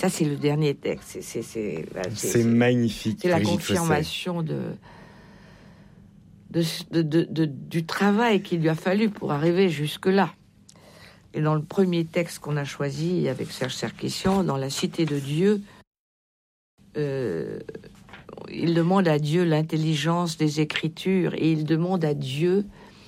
Ça, c'est le dernier texte. C'est magnifique. C'est la confirmation du travail qu'il lui a fallu pour arriver jusque-là. Et dans le premier texte qu'on a choisi avec Serge Sarkissian, dans La Cité de Dieu, il demande à Dieu l'intelligence des Écritures et il demande à Dieu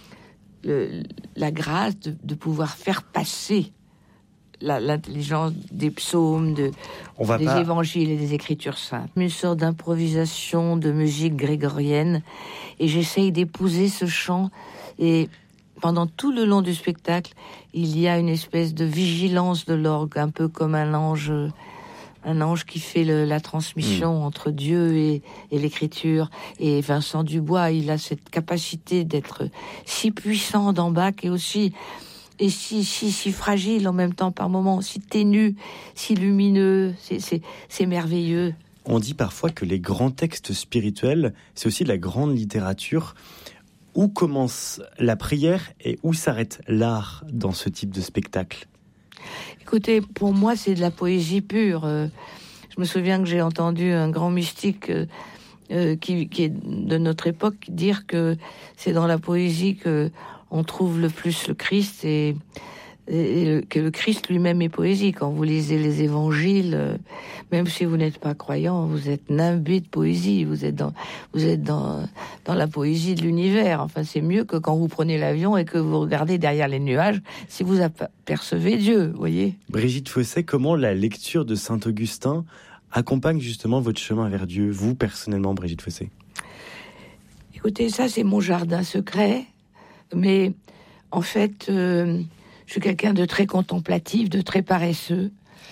la grâce de pouvoir faire passer l'intelligence des psaumes, des évangiles et des Écritures saintes. Une sorte d'improvisation de musique grégorienne et j'essaye d'épouser ce chant et pendant tout le long du spectacle, il y a une espèce de vigilance de l'orgue, un peu comme un ange qui fait la transmission entre Dieu et l'écriture. Et Vincent Dubois, il a cette capacité d'être si puissant dans Bach et aussi et si fragile en même temps par moments, si ténu, si lumineux, c'est merveilleux. On dit parfois que les grands textes spirituels, c'est aussi de la grande littérature. Où commence la prière et où s'arrête l'art dans ce type de spectacle ? Écoutez, pour moi, c'est de la poésie pure. Je me souviens que j'ai entendu un grand mystique qui est de notre époque dire que c'est dans la poésie que on trouve le plus le Christ et que le Christ lui-même est poésie. Quand vous lisez les évangiles, même si vous n'êtes pas croyant, vous êtes imbé de poésie. Vous êtes dans la poésie de l'univers. Enfin, c'est mieux que quand vous prenez l'avion et que vous regardez derrière les nuages, si vous apercevez Dieu, vous voyez. Brigitte Fossey, comment la lecture de Saint-Augustin accompagne justement votre chemin vers Dieu, vous personnellement, Brigitte Fossey ? Écoutez, ça c'est mon jardin secret, mais en fait... je suis quelqu'un de très contemplatif, de très paresseux.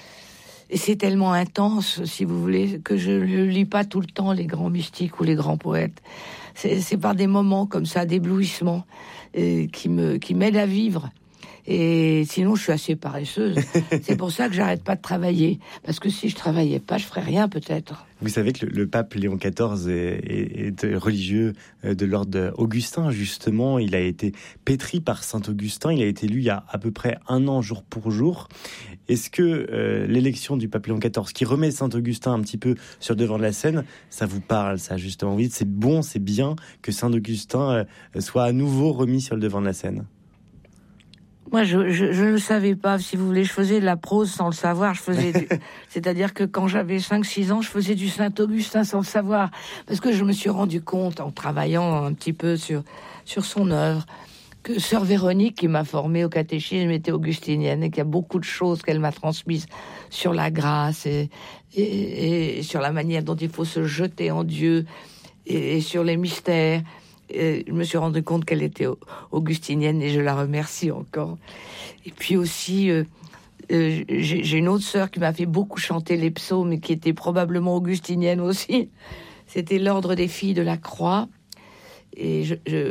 Et c'est tellement intense, si vous voulez, que je ne lis pas tout le temps les grands mystiques ou les grands poètes. C'est par des moments comme ça, d'éblouissement, qui m'aident à vivre. Et sinon, je suis assez paresseuse. C'est pour ça que j'arrête pas de travailler. Parce que si je travaillais pas, je ferais rien, peut-être. Vous savez que le pape Léon XIV est religieux de l'ordre Augustin, justement. Il a été pétri par Saint Augustin. Il a été élu il y a à peu près 1 an, jour pour jour. Est-ce que l'élection du pape Léon XIV, qui remet Saint Augustin un petit peu sur le devant de la scène, ça vous parle, ça, justement ? Oui, c'est bon, c'est bien que Saint Augustin soit à nouveau remis sur le devant de la scène. Moi, je ne le savais pas. Si vous voulez, je faisais de la prose sans le savoir. C'est-à-dire que quand j'avais 5-6 ans, je faisais du Saint-Augustin sans le savoir. Parce que je me suis rendu compte, en travaillant un petit peu sur son œuvre, que sœur Véronique, qui m'a formée au catéchisme, était augustinienne et qu'il y a beaucoup de choses qu'elle m'a transmises sur la grâce et sur la manière dont il faut se jeter en Dieu et sur les mystères. Je me suis rendu compte qu'elle était augustinienne et je la remercie encore. Et puis aussi, j'ai une autre sœur qui m'a fait beaucoup chanter les psaumes et qui était probablement augustinienne aussi. C'était l'ordre des filles de la Croix. Et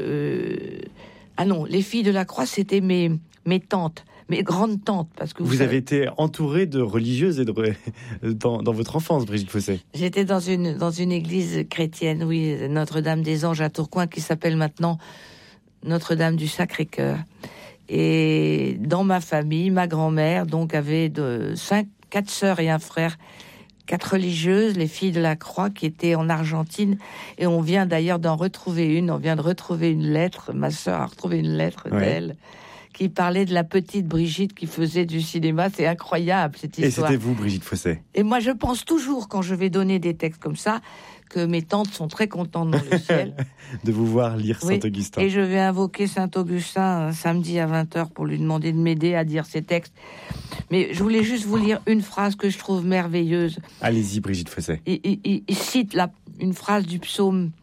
les filles de la Croix, c'était mes tantes, mes grandes tantes. Parce que vous avez été entourée de religieuses dans votre enfance, Brigitte Fossey. J'étais dans une église chrétienne, oui, Notre-Dame des Anges à Tourcoing, qui s'appelle maintenant Notre-Dame du Sacré-Cœur. Et dans ma famille, ma grand-mère donc avait 4 sœurs et un frère, 4 religieuses, les filles de la Croix, qui étaient en Argentine. Et on vient d'ailleurs d'en retrouver une. On vient de retrouver une lettre. Ma sœur a retrouvé une lettre d'elle qui parlait de la petite Brigitte qui faisait du cinéma. C'est incroyable, cette histoire. Et c'était vous, Brigitte Fossey. Et moi, je pense toujours, quand je vais donner des textes comme ça, que mes tantes sont très contentes dans le ciel. De vous voir lire Saint-Augustin. Et je vais invoquer Saint-Augustin samedi à 20h pour lui demander de m'aider à dire ces textes. Mais je voulais juste vous lire une phrase que je trouve merveilleuse. Allez-y, Brigitte Fossey. Il cite une phrase du psaume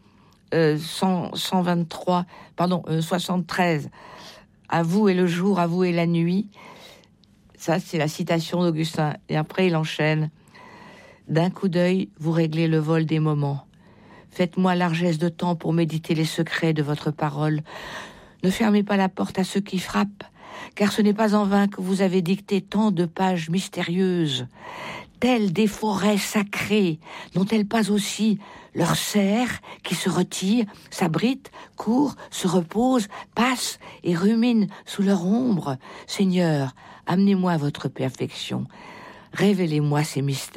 73. À vous est le jour, à vous est la nuit. Ça, c'est la citation d'Augustin. Et après, il enchaîne. D'un coup d'œil, vous réglez le vol des moments. Faites-moi largesse de temps pour méditer les secrets de votre parole. Ne fermez pas la porte à ceux qui frappent, car ce n'est pas en vain que vous avez dicté tant de pages mystérieuses. Telles des forêts sacrées, n'ont-elles pas aussi leurs cerfs qui se retirent, s'abritent, courent, se reposent, passent et ruminent sous leur ombre? Seigneur, amenez-moi à votre perfection. Révélez-moi ces mystères.